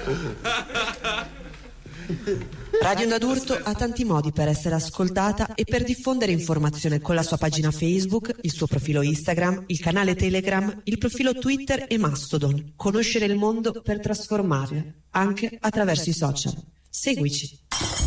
Radio Onda d'Urto ha tanti modi per essere ascoltata e per diffondere informazione con la sua pagina Facebook, il suo profilo Instagram, il canale Telegram, il profilo Twitter e Mastodon. Conoscere il mondo per trasformarlo, anche attraverso i social. Seguici.